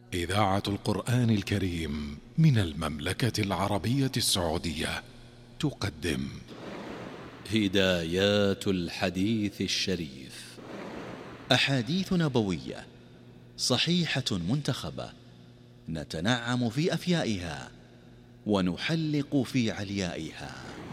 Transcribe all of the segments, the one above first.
إذاعة القرآن الكريم من المملكة العربية السعودية تقدم هدايات الحديث الشريف، أحاديث نبوية صحيحة منتخبة، نتنعم في أفيائها ونحلق في عليائها.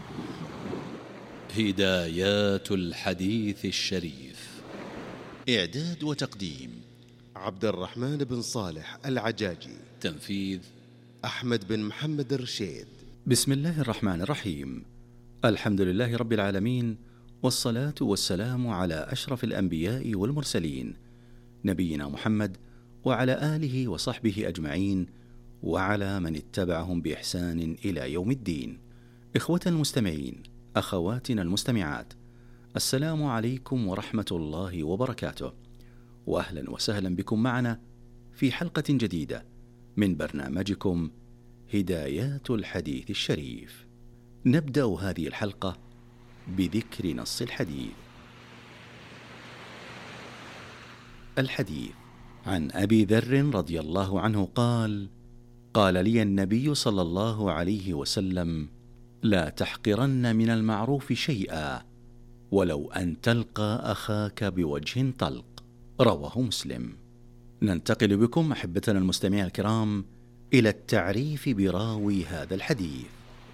هدايات الحديث الشريف، إعداد وتقديم عبد الرحمن بن صالح العجاجي، تنفيذ أحمد بن محمد الرشيد. بسم الله الرحمن الرحيم. الحمد لله رب العالمين، والصلاة والسلام على أشرف الأنبياء والمرسلين، نبينا محمد وعلى آله وصحبه أجمعين، وعلى من اتبعهم بإحسان إلى يوم الدين. إخوة المستمعين، أخواتنا المستمعات، السلام عليكم ورحمة الله وبركاته، وأهلا وسهلا بكم معنا في حلقة جديدة من برنامجكم هدايات الحديث الشريف. نبدأ هذه الحلقة بذكر نص الحديث. الحديث عن أبي ذر رضي الله عنه قال: قال لي النبي صلى الله عليه وسلم: لا تحقرن من المعروف شيئا ولو أن تلقى أخاك بوجه طلق. رواه مسلم. ننتقل بكم أحبتنا المستمعين الكرام إلى التعريف براوي هذا الحديث.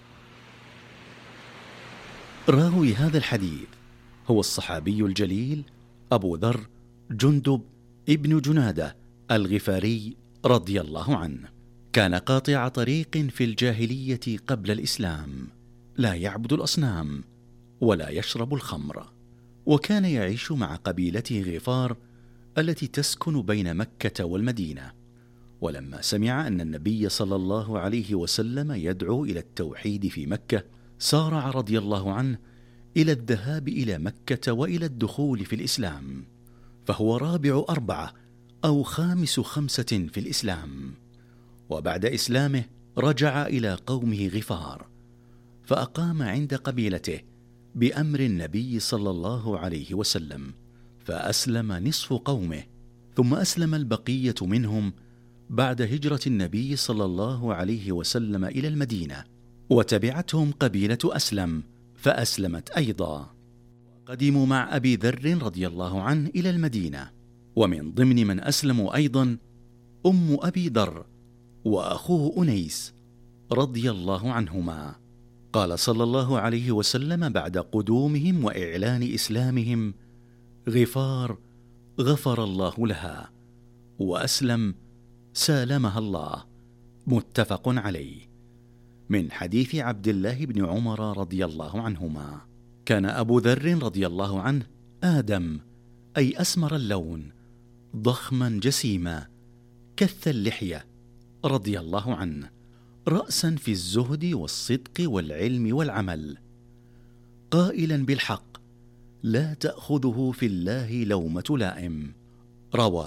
راوي هذا الحديث هو الصحابي الجليل أبو ذر جندب ابن جنادة الغفاري رضي الله عنه. كان قاطع طريق في الجاهلية قبل الإسلام، لا يعبد الأصنام ولا يشرب الخمر، وكان يعيش مع قبيلته غفار التي تسكن بين مكة والمدينة. ولما سمع أن النبي صلى الله عليه وسلم يدعو إلى التوحيد في مكة، سارع رضي الله عنه إلى الذهاب إلى مكة وإلى الدخول في الإسلام، فهو رابع 4 أو خامس 5 في الإسلام. وبعد إسلامه رجع إلى قومه غفار، فأقام عند قبيلته بأمر النبي صلى الله عليه وسلم، فأسلم نصف قومه، ثم أسلم البقية منهم بعد هجرة النبي صلى الله عليه وسلم إلى المدينة، وتبعتهم قبيلة أسلم فأسلمت أيضا. قدموا مع أبي ذر رضي الله عنه إلى المدينة، ومن ضمن من أسلموا أيضا أم أبي ذر وأخوه أنيس رضي الله عنهما. قال صلى الله عليه وسلم بعد قدومهم وإعلان إسلامهم: غفار غفر الله لها، وأسلم سالمها الله. متفق عليه. من حديث عبد الله بن عمر رضي الله عنهما: كان أبو ذر رضي الله عنه آدم، أي أسمر اللون، ضخما جسيما، كث اللحية، رضي الله عنه، رأسا في الزهد والصدق والعلم والعمل، قائلا بالحق، لا تأخذه في الله لومة لائم. روى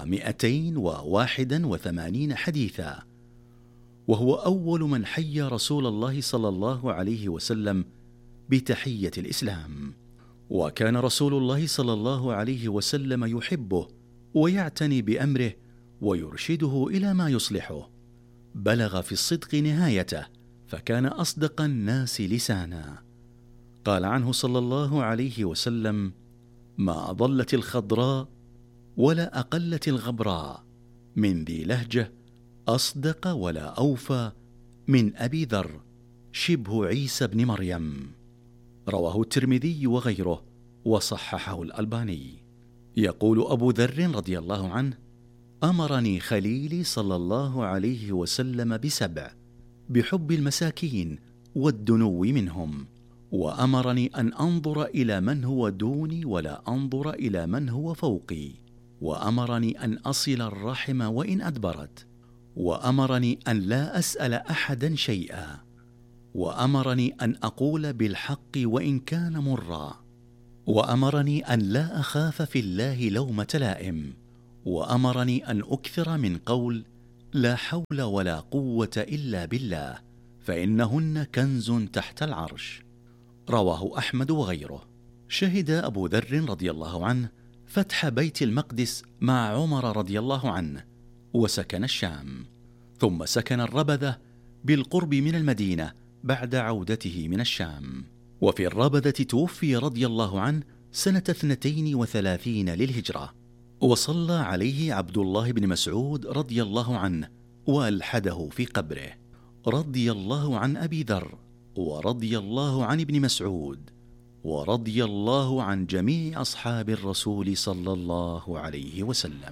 281 حديثا، وهو أول من حيى رسول الله صلى الله عليه وسلم بتحية الإسلام. وكان رسول الله صلى الله عليه وسلم يحبه ويعتني بأمره ويرشده إلى ما يصلحه. بلغ في الصدق نهايته، فكان أصدق الناس لسانا. قال عنه صلى الله عليه وسلم: ما أضلت الخضراء ولا أقلت الغبراء من ذي لهجة أصدق ولا أوفى من أبي ذر شبه عيسى بن مريم. رواه الترمذي وغيره، وصححه الألباني. يقول أبو ذر رضي الله عنه: أمرني خليلي صلى الله عليه وسلم ب7: بحب المساكين والدنو منهم، وأمرني أن أنظر إلى من هو دوني ولا أنظر إلى من هو فوقي، وأمرني أن أصل الرحم وإن أدبرت، وأمرني أن لا أسأل أحدا شيئا، وأمرني أن أقول بالحق وإن كان مرا، وأمرني أن لا أخاف في الله لومة لائم، وأمرني أن أكثر من قول لا حول ولا قوة إلا بالله، فإنهن كنز تحت العرش. رواه أحمد وغيره. شهد أبو ذر رضي الله عنه فتح بيت المقدس مع عمر رضي الله عنه، وسكن الشام، ثم سكن الربذة بالقرب من المدينة بعد عودته من الشام. وفي الربذة توفي رضي الله عنه سنة 32 للهجرة، وصلى عليه عبد الله بن مسعود رضي الله عنه وألحده في قبره. رضي الله عن أبي ذر، ورضي الله عن ابن مسعود، ورضي الله عن جميع أصحاب الرسول صلى الله عليه وسلم.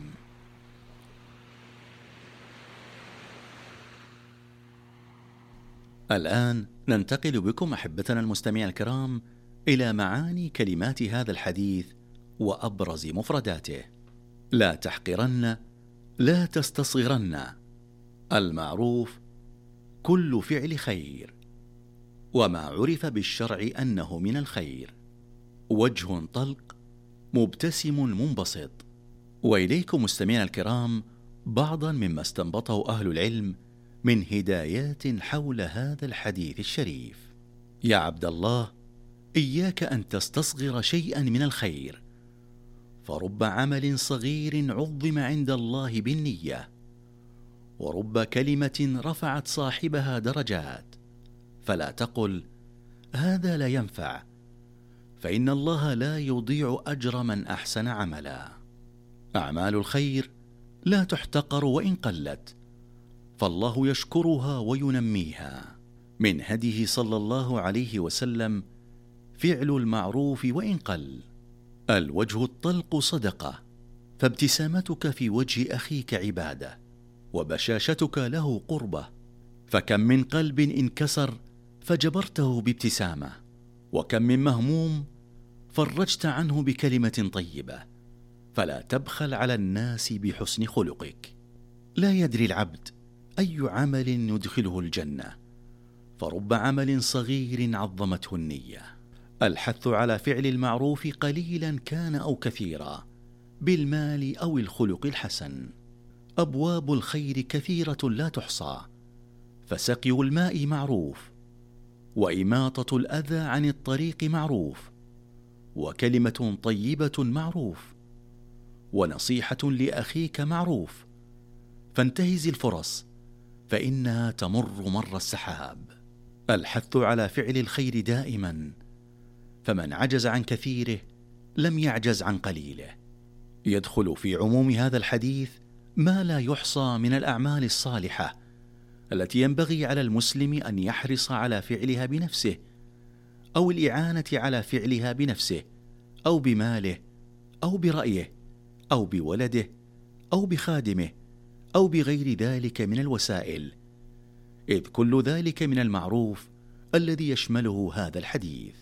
الآن ننتقل بكم أحبتنا المستمعين الكرام إلى معاني كلمات هذا الحديث وأبرز مفرداته. لا تحقرن، لا تستصغرن. المعروف كل فعل خير، وما عرف بالشرع أنه من الخير. وجه طلق، مبتسم منبسط. وإليكم مستمعينا الكرام بعضا مما استنبطه أهل العلم من هدايات حول هذا الحديث الشريف. يا عبد الله، إياك أن تستصغر شيئا من الخير، فرب عمل صغير عظم عند الله بالنية، ورب كلمة رفعت صاحبها درجات. فلا تقل هذا لا ينفع، فإن الله لا يضيع أجر من أحسن عملا. أعمال الخير لا تحتقر وإن قلت، فالله يشكرها وينميها. من هديه صلى الله عليه وسلم فعل المعروف وإن قل. الوجه الطلق صدقة، فابتسامتك في وجه أخيك عبادة، وبشاشتك له قربة. فكم من قلب انكسر فجبرته بابتسامة، وكم من مهموم فرجت عنه بكلمة طيبة. فلا تبخل على الناس بحسن خلقك. لا يدري العبد أي عمل يدخله الجنة، فرب عمل صغير عظمته النية. الحث على فعل المعروف قليلا كان أو كثيرا، بالمال أو الخلق الحسن. أبواب الخير كثيرة لا تحصى، فسقي الماء معروف، وإماطة الأذى عن الطريق معروف، وكلمة طيبة معروف، ونصيحة لأخيك معروف. فانتهز الفرص فإنها تمر مر السحاب. الحث على فعل الخير دائما، فمن عجز عن كثيره لم يعجز عن قليله. يدخل في عموم هذا الحديث ما لا يحصى من الأعمال الصالحة التي ينبغي على المسلم أن يحرص على فعلها بنفسه، أو الإعانة على فعلها بنفسه، أو بماله، أو برأيه، أو بولده، أو بخادمه، أو بغير ذلك من الوسائل، إذ كل ذلك من المعروف الذي يشمله هذا الحديث.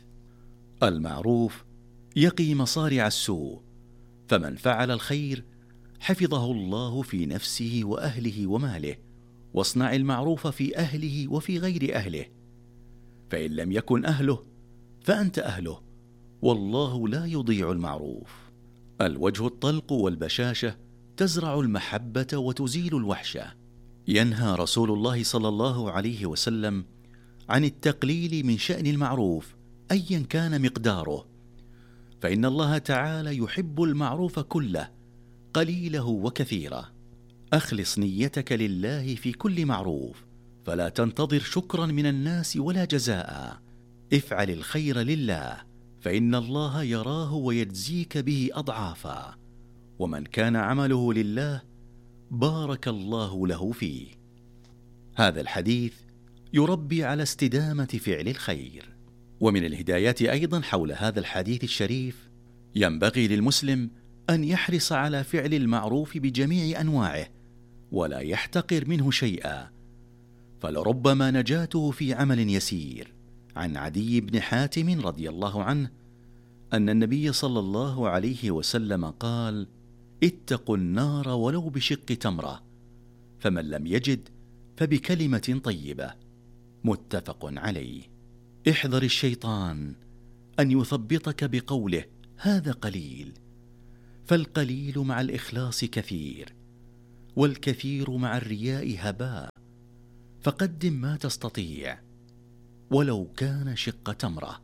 المعروف يقي مصارع السوء، فمن فعل الخير حفظه الله في نفسه وأهله وماله. واصنع المعروف في أهله وفي غير أهله، فإن لم يكن أهله فأنت أهله، والله لا يضيع المعروف. الوجه الطلق والبشاشة تزرع المحبة وتزيل الوحشة. ينهى رسول الله صلى الله عليه وسلم عن التقليل من شأن المعروف أيا كان مقداره، فإن الله تعالى يحب المعروف كله، قليله وكثيره. أخلص نيتك لله في كل معروف، فلا تنتظر شكرا من الناس ولا جزاء. افعل الخير لله، فإن الله يراه ويجزيك به أضعافا. ومن كان عمله لله بارك الله له فيه. هذا الحديث يربي على استدامة فعل الخير. ومن الهدايات أيضا حول هذا الحديث الشريف ينبغي للمسلم أن يحرص على فعل المعروف بجميع أنواعه، ولا يحتقر منه شيئا، فلربما نجاته في عمل يسير. عن عدي بن حاتم رضي الله عنه أن النبي صلى الله عليه وسلم قال: اتقوا النار ولو بشق تمرة، فمن لم يجد فبكلمة طيبة. متفق عليه. احذر الشيطان أن يثبطك بقوله هذا قليل، فالقليل مع الإخلاص كثير، والكثير مع الرياء هباء. فقدم ما تستطيع ولو كان شق تمرة،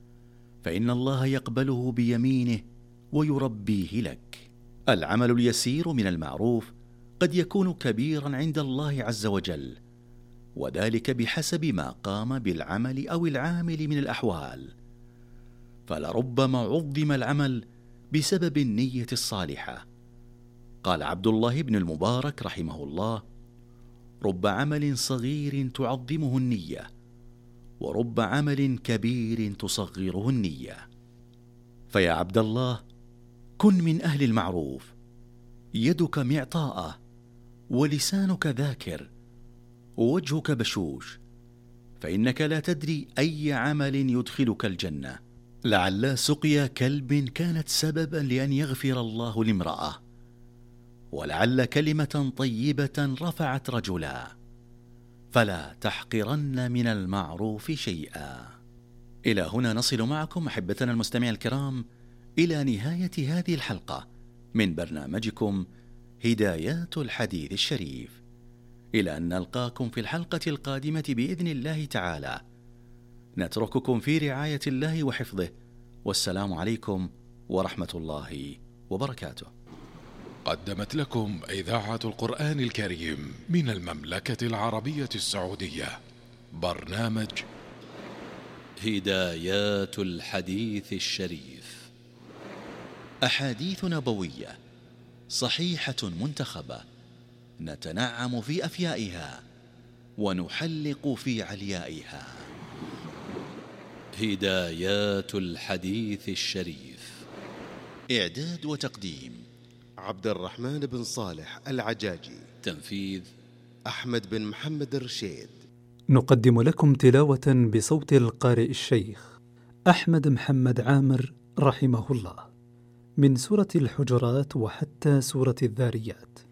فإن الله يقبله بيمينه ويربيه لك. العمل اليسير من المعروف قد يكون كبيرا عند الله عز وجل، وذلك بحسب ما قام بالعمل أو العامل من الأحوال. فلربما عظم العمل بسبب النية الصالحة. قال عبد الله بن المبارك رحمه الله: رب عمل صغير تعظمه النية، ورب عمل كبير تصغره النية. فيا عبد الله، كن من أهل المعروف، يدك معطاءة، ولسانك ذاكر، ووجهك بشوش، فإنك لا تدري أي عمل يدخلك الجنة. لعل سقيا كلب كانت سببا لأن يغفر الله لامرأة، ولعل كلمة طيبة رفعت رجلا. فلا تحقرن من المعروف شيئا. إلى هنا نصل معكم أحبتنا المستمعين الكرام إلى نهاية هذه الحلقة من برنامجكم هدايات الحديث الشريف. إلى أن نلقاكم في الحلقة القادمة بإذن الله تعالى. نترككم في رعاية الله وحفظه، والسلام عليكم ورحمة الله وبركاته. قدمت لكم إذاعة القرآن الكريم من المملكة العربية السعودية برنامج هدايات الحديث الشريف، أحاديث نبوية صحيحة منتخبة، نتنعم في أفيائها ونحلق في عليائها. هدايات الحديث الشريف، إعداد وتقديم عبد الرحمن بن صالح العجاجي، تنفيذ أحمد بن محمد الرشيد. نقدم لكم تلاوة بصوت القارئ الشيخ أحمد محمد عامر رحمه الله من سورة الحجرات وحتى سورة الذاريات.